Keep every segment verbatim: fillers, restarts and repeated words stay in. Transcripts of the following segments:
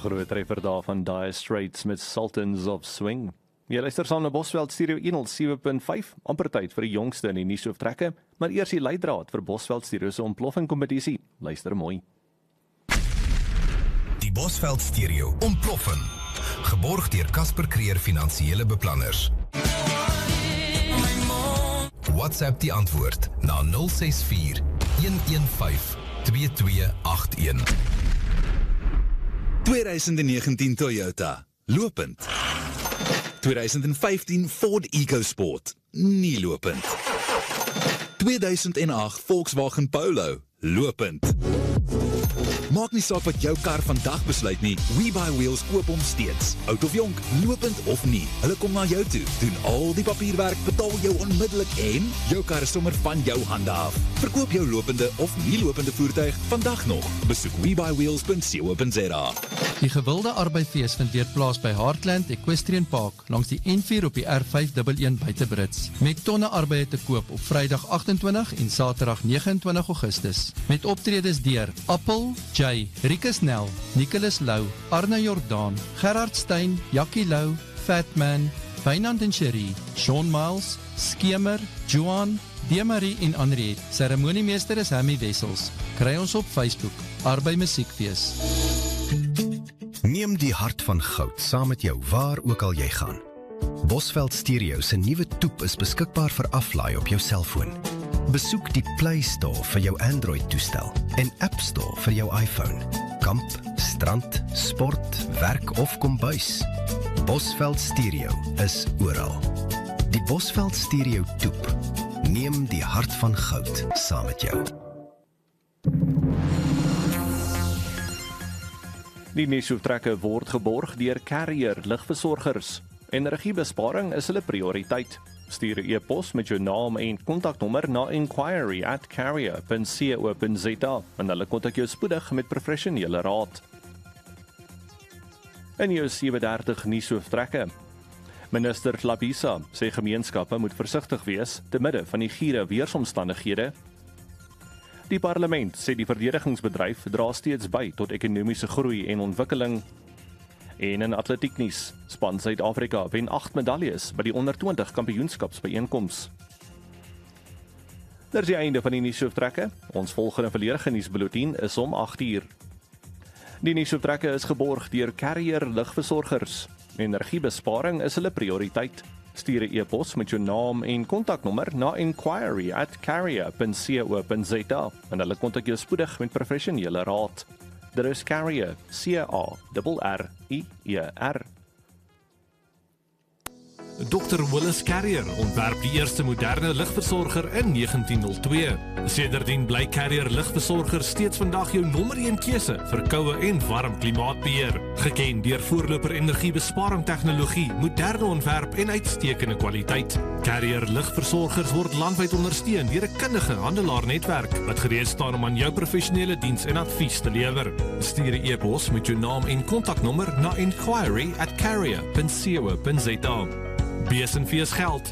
Groot treffer daar van Dire Straits met Sultans of Swing. Jy luister saam na Bosveld Stereo honderd sewe punt vyf, amper tyd vir die jongste in die nuusoortrekke, maar eers die leidraad vir Bosveld Stereo se ontploffing kompetisie. Luister mooi. Die Bosveld Stereo ontploffing, geborg deur Casper Creer Finansiële Beplanners. WhatsApp die antwoord na nul ses vier, een een vyf, twee twee agt een. twintig negentien Toyota, lopend. twintig vyftien Ford EcoSport, nie lopend. tweeduisend agt Volkswagen Polo, lopend. Maak nie saak wat jou kar vandag besluit nie, WeBuyWheels koop hom steeds. Oud of jonk, lopend of nie, hulle kom na jou toe, doen al die papierwerk, betaal jou onmiddellik en jou kar is sommer van jou hande af. Verkoop jou lopende of nie lopende voertuig vandag nog. Besoek we buy wheels punt co punt za. Die gewilde arbeidsfees vind weer plaas by Heartland Equestrian Park langs die N vier op die R vyf een een buite Brits. Met tonne arbeid te koop op Vrydag agtentwintig en Saterdag vyf ege Augustus. Met optredes deur Appel, Jay, Rikus Nel, Nicholas Lou, Arne Jordaan, Gerard Stein, Jackie Lou, Fatman, Wynand en Cherie, Sean Miles, Skemer, Johan, Demarie en Henriette. Ceremoniemeester is Hammy Wessels. Kry ons op Facebook, Arbei Musiekfees. Neem die hart van goud saam met jou waar ook al jy gaan. Bosveld Stereo se nuwe toep is beskikbaar vir aflaai op jou selfoon. Besoek die Play Store vir jou Android toestel en App Store vir jou iPhone. Kamp, strand, sport, werk of kombuis. Bosveld Stereo is oral. Die Bosveld Stereo toep. Neem die hart van goud saam met jou. Die nuusoortrekke word geborg deur Carrier Lugversorgers. Energiebesparing is hulle prioriteit. Stuur 'n e-pos met jou naam en kontaknommer na inquiry at carrier punt co punt za en hulle kontak jou spoedig met professionele raad. In jou sewe dertig nuusoortrekke. Minister Tlhabisa sê gemeenskappe moet versigtig wees te midde van die giere weeromstandighede. Die parlement sê die verdedigingsbedryf dra steeds by tot ekonomiese groei en ontwikkeling. En in atletieknuus, span Suid-Afrika wen agt medaljes by die onder twintig kampioenskapsbyeenkoms. Dit is die einde van die nuusoortrekke. Ons volgende volledige nuusbulletin is om agt uur. Die nuusoortrekke is geborg deur Carrier Lugversorgers. Energiebesparing is hulle prioriteit. Stuur 'n e-pos met jou naam en kontaknommer na inquiry at carrier punt co punt za en hulle kontak jou spoedig met professionele raad. Dit is Carrier, C A R R I E R. dokter Willis Carrier ontwerp die eerste moderne lugversorger in negentien nul twee. Sedertdien bly Carrier Lugversorger steeds vandag jou nommer een keuse vir koue en warm klimaatbeheer. Geken deur voorloper energiebesparing tegnologie, moderne ontwerp en uitstekende kwaliteit. Carrier Lugversorgers word landwyd ondersteun deur 'n kundige handelaarnetwerk wat gereed staan om aan jou professionele diens en advies te lewer. Stuur 'n e-pos met jou naam en kontaknommer na inquiry at carrier punt co punt za. Bees en fees geld.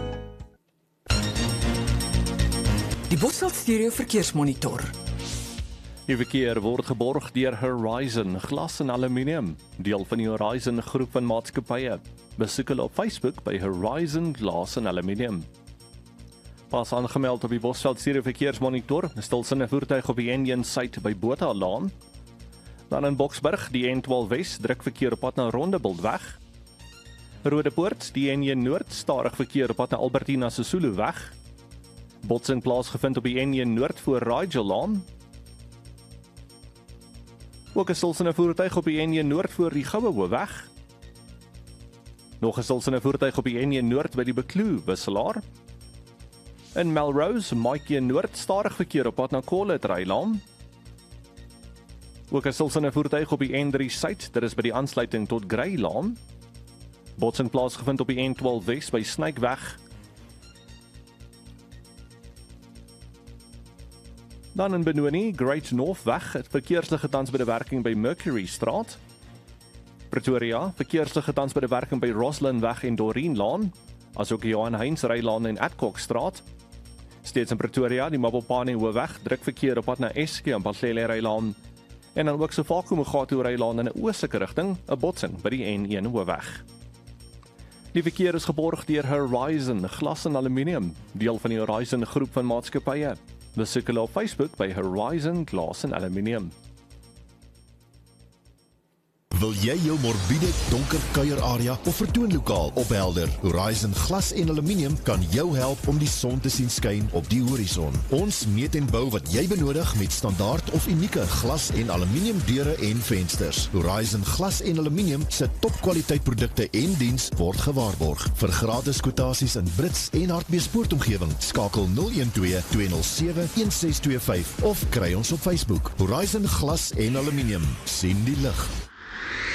Die Bosveld Stereo Verkeersmonitor. Die verkeer word geborg deur Horizon Glas en Aluminium, deel van die Horizon groep van maatskappye. Besoek hulle op Facebook by Horizon Glas en Aluminium. Pas aangemeld op die Bosveld Stereo Verkeersmonitor, stilsinne voertuig op die N een suid by Bothalaan. Dan in Boksburg, die N twaalf Wes, druk verkeer op pad na Rondebultweg. Rodepoort, die N een Noord, stadig verkeer op pad na Albertina Sisulu weg. Botsing plaasgevind op die N een Noord voor Rajalaan. Ook 'n stilsinne voertuig op die N een Noord voor die Goue Hoofweg. Nog 'n stilsinne voertuig op die N een Noord by die Bekloo wisselaar. In Melrose, Maatjie Noord, stadig verkeer op pad na Coletreilaan. Ook 'n stilsinne voertuig op die N drie Suid, dit is by die aansluiting tot Greylaan. Botsing plaasgevind op die N twaalf Wes by Snykweg. Dan in Benoni, Great North Weg, het verkeersligte tans by die werking by Mercury Straat. Pretoria, verkeersligte tans by die werking by Roslyn Weg en Doreen Laan, asook Johan Heinz Rylaan en Adcock Straat. Steeds in Pretoria, die Mabopane Hoofweg, druk verkeer op pad na Eske en Patlele Rylaan. En dan ook Sefako Mogatu Rylaan in 'n oostelike rigting, 'n botsing by die N een hoofweg. Die verkeer is geborg deur Horizon Glas en Aluminium, deel van die Horizon groep van maatskappye. Besoek hulle op Facebook by Horizon Glas en Aluminium. Wil jy jou morbiede donker kuierarea of vertoonlokaal ophelder? Horizon Glas en Aluminium kan jou help om die son te sien skyn op die horison. Ons meet en bou wat jy benodig met standaard of unieke glas en aluminium deure en vensters. Horizon Glas en Aluminium se topkwaliteit produkte en diens word gewaarborg. Vir gratis kwotasies in Brits en Hartbeespoortomgewing, skakel nul een twee twee nul sewe een ses twee vyf of kry ons op Facebook. Horizon Glas en Aluminium, sien die lig.